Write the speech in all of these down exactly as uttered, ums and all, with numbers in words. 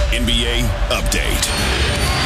N B A Update.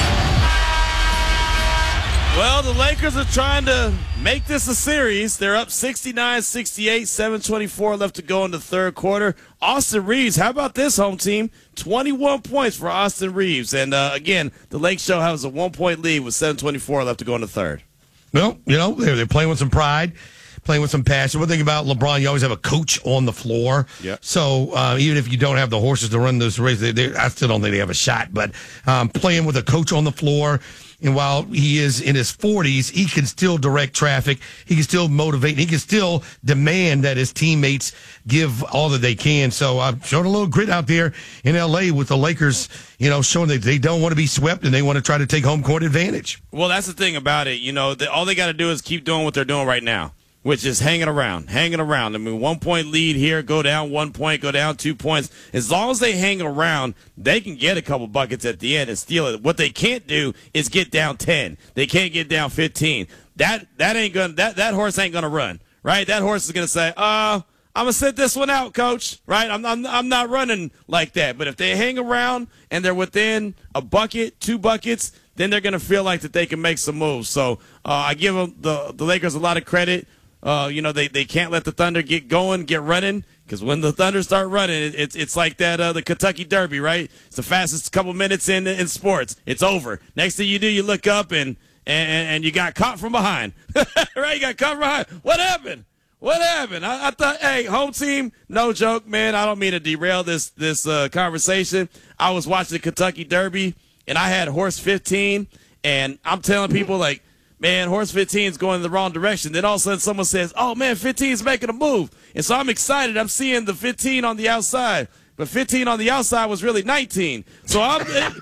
Well, the Lakers are trying to make this a series. They're up sixty-nine sixty-eight, seven twenty-four left to go in the third quarter. Austin Reeves, how about this, home team? twenty-one points for Austin Reeves. And, uh, again, the Lake Show has a one-point lead with seven twenty-four left to go in the third. Well, you know, they're, they're playing with some pride, playing with some passion. One thing about LeBron, you always have a coach on the floor. Yep. So uh, even if you don't have the horses to run those races, they, they, I still don't think they have a shot. But um, playing with a coach on the floor, and while he is in his forties, he can still direct traffic. He can still motivate. He can still demand that his teammates give all that they can. So I've shown a little grit out there in L A with the Lakers, you know, showing that they don't want to be swept and they want to try to take home court advantage. Well, that's the thing about it. You know, the, all they got to do is keep doing what they're doing right now, which is hanging around, hanging around. I mean, one-point lead here, go down one point, go down two points. As long as they hang around, they can get a couple buckets at the end and steal it. What they can't do is get down ten. They can't get down fifteen. That that ain't gonna that, that horse ain't gonna run, right? That horse is gonna say, uh, I'm gonna sit this one out, coach, right? I'm, I'm I'm not running like that. But if they hang around and they're within a bucket, two buckets, then they're gonna feel like that they can make some moves. So uh, I give them the the Lakers a lot of credit. Uh, you know, they, they can't let the Thunder get going, get running, because when the Thunder start running, it, it's it's like that uh, the Kentucky Derby, right? It's the fastest couple minutes in in sports. It's over. Next thing you do, you look up and and, and you got caught from behind, right? You got caught from behind. What happened? What happened? I, I thought, hey, home team, no joke, man. I don't mean to derail this this uh, conversation. I was watching the Kentucky Derby, and I had horse fifteen, and I'm telling people like, man, horse fifteen is going in the wrong direction. Then all of a sudden someone says, oh, man, fifteen is making a move. And so I'm excited. I'm seeing the fifteen on the outside. But fifteen on the outside was really nineteen. So I'm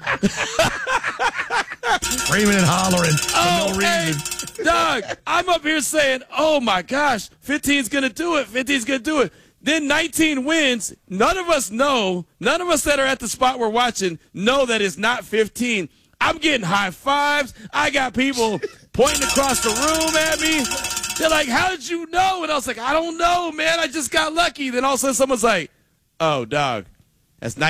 screaming and hollering for oh, no hey, reason. Doug, I'm up here saying, oh, my gosh, fifteen's going to do it. fifteen's going to do it. Then nineteen wins. None of us know, none of us that are at the spot we're watching know that it's not fifteen. I'm getting high fives. I got people pointing across the room at me. They're like, how did you know? And I was like, I don't know, man. I just got lucky. Then all of a sudden someone's like, oh, dog, that's nice.